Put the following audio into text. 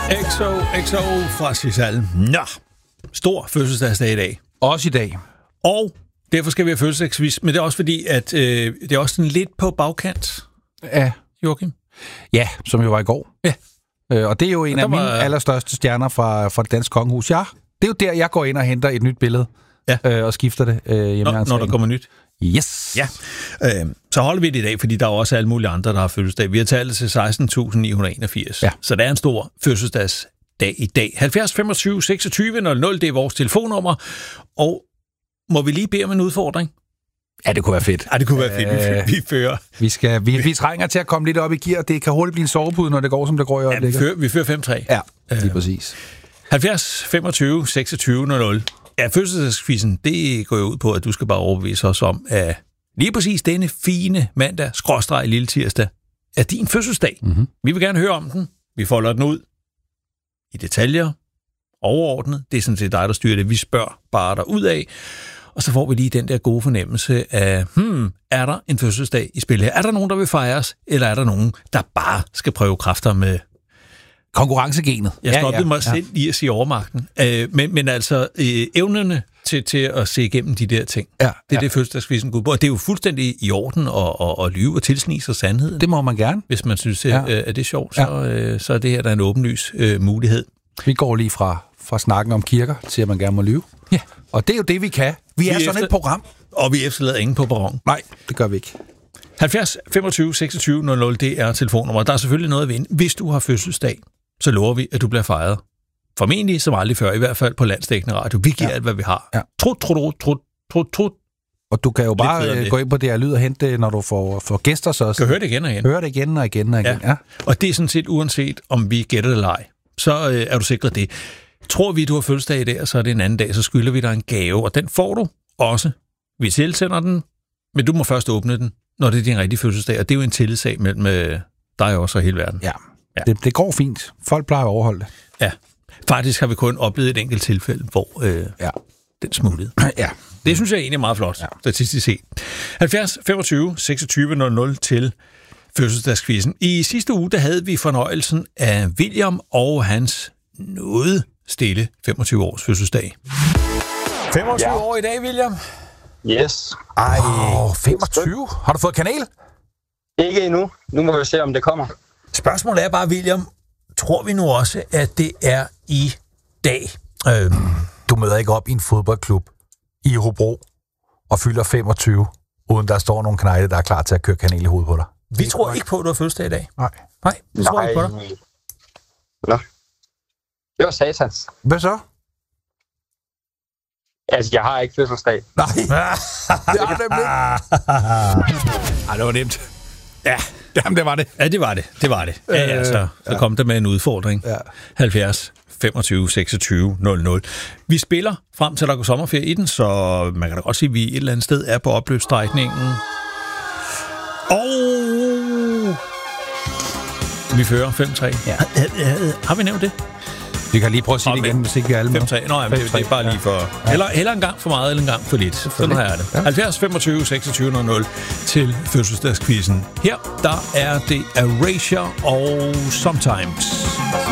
XO fra Chisal. Nå, stor fødselsdagsdag i dag. Også i dag. Og derfor skal vi have fødselsdagsvis, men det er også fordi, at det er også sådan lidt på bagkant. Ja. Joachim? Ja, som jo var i går. Ja. Og det er jo en af mine allerstørste stjerner fra det danske kongehus. Ja, det er jo der, jeg går ind og henter et nyt billede. Ja. Og skifter det hjemme. Når der kommer nyt? Yes. Ja. Så holder vi det i dag, fordi der er også alle mulige andre, der har fødselsdag. Vi har talt til 16.981. Ja. Så der er en stor fødselsdagsdag i dag. 70 25 26 00, det er vores telefonnummer. Og må vi lige bede om en udfordring? Ja, det kunne være fedt. Ja, det kunne være fedt. Vi fører. Vi trænger til at komme lidt op i gear. Det kan hurtigt blive en sovepude, når det går, som det går i øjeblikket. Ja, vi fører 5-3. Ja, lige præcis. 70 25 26 00. Ja, fødselsdagskvisten, det går jo ud på, at du skal bare overbevise os om, at lige præcis denne fine mandag, / lille tirsdag, er din fødselsdag. Mm-hmm. Vi vil gerne høre om den. Vi folder den ud i detaljer, overordnet. Det er sådan set dig, der styrer det. Vi spørger bare derudad. Og så får vi lige den der gode fornemmelse af, er der en fødselsdag i spil her? Er der nogen, der vil fejres? Eller er der nogen, der bare skal prøve kræfter med konkurrencegenet? Jeg stoppede mig selv i at sige overmagten. Men altså evnerne til at se igennem de der ting. Ja, det er det fødselsdagskvisten går ud på. Og det er jo fuldstændig i orden at lyve og tilsnige sig sandheden. Det må man gerne. Hvis man synes, at det er sjovt, så er det her der er en åbenlys mulighed. Vi går lige fra snakken om kirker til, at man gerne må lyve. Ja. Og det er jo det, vi kan. Vi er sådan et program. Og vi efterlader ingen på perron. Nej, det gør vi ikke. 70 25 26 00, det er telefonnummer. Der er selvfølgelig noget at vinde. Hvis du har fødselsdag, så lover vi, at du bliver fejret. Formentlig som aldrig før, i hvert fald på landsdækkende radio. Vi giver alt, hvad vi har. Ja. Trut. Og du kan jo bare gå ind på det her lyd og hente det, når du får gæster. Så kan høre det igen og igen. Høre det igen og igen og igen. Ja. Og det er sådan set uanset, om vi gætter det eller ej. Så er du sikret det. Tror vi, du har fødselsdag i dag, og så er det en anden dag, så skylder vi dig en gave. Og den får du også. Vi tilsender den, men du må først åbne den, når det er din rigtige fødselsdag. Og det er jo en tillidssag mellem dig også og hele verden. Ja. Det går fint. Folk plejer at overholde det. Ja. Faktisk har vi kun oplevet et enkelt tilfælde, hvor den smuttede. Ja. Det synes jeg egentlig er meget flot, statistisk set. 70 25 26 00 til fødselsdagskvisten. I sidste uge, der havde vi fornøjelsen af William og hans noget stille 25 års fødselsdag. 25 år i dag, William? Yes. 25? Har du fået kanal? Ikke endnu. Nu må vi se, om det kommer. Spørgsmålet er bare, William, tror vi nu også, at det er i dag? Du møder ikke op i en fodboldklub i Hobro og fylder 25, uden der står nogle knejde, der er klar til at køre kanal i hovedet på dig. Vi tror ikke på, at du har fødselsdag i dag. Nej, vi tror ikke på dig. Nå. Det var satans. Hvad så? Altså, jeg har ikke fødselsdag. Nej. Det er nemlig. Ej, det var nemt. Ja. Jamen, det var det. Ja, det var det. Ja, så kom der med en udfordring. Ja. 70 25 26 00. Vi spiller frem til der går sommerferie i den, så man kan da godt sige, at vi et eller andet sted er på opløbsstrækningen. Og vi fører 5-3. Ja. Har vi nævnt det? Vi kan lige prøve at sige det igen, hvis ikke vi er alle med. 5-3. Nå, det er bare lige for... Eller en gang for meget, eller en gang for lidt. Sådan her er det. Ja. 70 25 26 00 til fødselsdagskvisten. Her, der er det Erasure og Sometimes.